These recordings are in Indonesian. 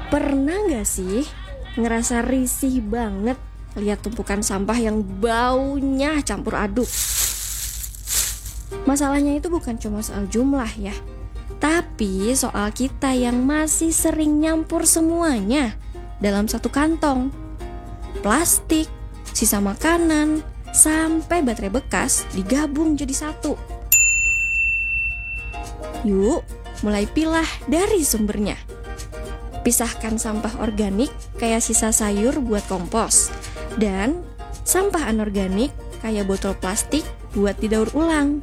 Pernah gak sih ngerasa risih banget lihat tumpukan sampah yang baunya campur aduk? Masalahnya itu bukan cuma soal jumlah ya, tapi soal kita yang masih sering nyampur semuanya dalam satu kantong. Plastik, sisa makanan, sampai baterai bekas digabung jadi satu. Yuk, mulai pilah dari sumbernya. Pisahkan sampah organik kayak sisa sayur buat kompos, dan sampah anorganik kayak botol plastik buat didaur ulang.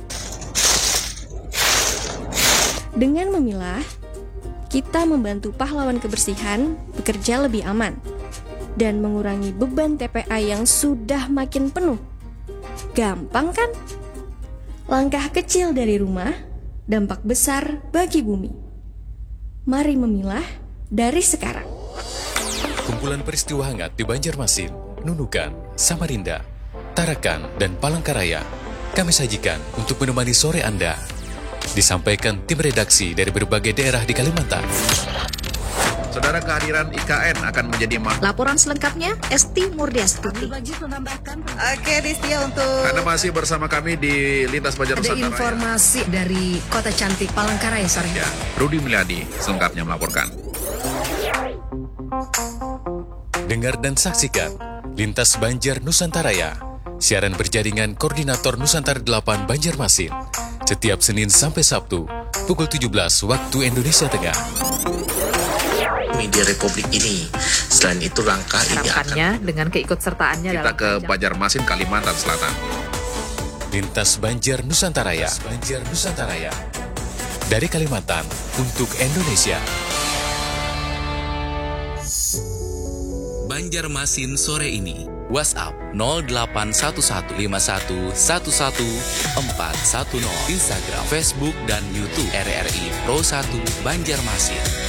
Dengan memilah, kita membantu pahlawan kebersihan bekerja lebih aman dan mengurangi beban TPA yang sudah makin penuh. Gampang kan? Langkah kecil dari rumah, dampak besar bagi bumi. Mari memilah dari sekarang. Kumpulan peristiwa hangat di Banjarmasin, Nunukan, Samarinda, Tarakan, dan Palangkaraya kami sajikan untuk menemani sore Anda. Disampaikan tim redaksi dari berbagai daerah di Kalimantan. Saudara, kehadiran IKN akan menjadi Laporan selengkapnya Esti Murdiastuti. Oke, Distia untuk Anda masih bersama kami di Lintas Banjar Ada Nusantara. informasi dari kota cantik Palangkaraya sore. Ya, Rudi Milyadi selengkapnya melaporkan. Dengar dan saksikan Lintas Banjar Nusantaraya, siaran berjaringan Koordinator Nusantara 8 Banjarmasin, setiap Senin sampai Sabtu, pukul 17 waktu Indonesia Tengah. Media Republik ini. Selain itu langkah ini akan Harapannya dengan keikutsertaannya Kita dalam ke Banjarmasin, Kalimantan Selatan. Lintas Banjar Nusantaraya, Banjar Nusantaraya. Dari Kalimantan untuk Indonesia. Banjarmasin sore ini. WhatsApp 0811511140. Instagram, Facebook, dan YouTube RRI Pro 1 Banjarmasin.